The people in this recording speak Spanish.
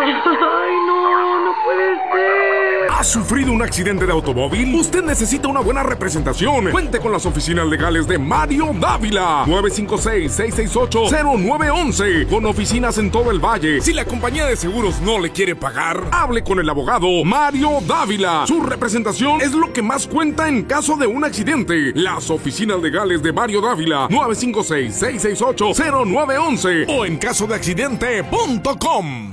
Ay, no, no puede ser. ¿Ha sufrido un accidente de automóvil? Usted necesita una buena representación. Cuente con las oficinas legales de Mario Dávila. 956-668-0911. Con oficinas en todo el valle. Si la compañía de seguros no le quiere pagar, hable con el abogado Mario Dávila. Su representación es lo que más cuenta en caso de un accidente. Las oficinas legales de Mario Dávila. 956-668-0911 o en casodeaccidente.com.